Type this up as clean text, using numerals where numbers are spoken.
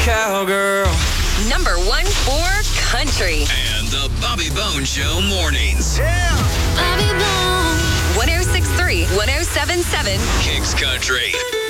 cowgirl. Number 1 for country. And the Bobby Bone Show mornings. Bobby Bone. 106.3, 107.7. Kings Country.